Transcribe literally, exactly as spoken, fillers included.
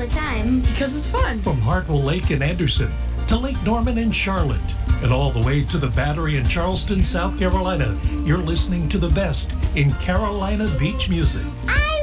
the time. Because it's fun. From Hartwell Lake in Anderson to Lake Norman in Charlotte and all the way to the Battery in Charleston, South Carolina, you're listening to the best in Carolina beach music. I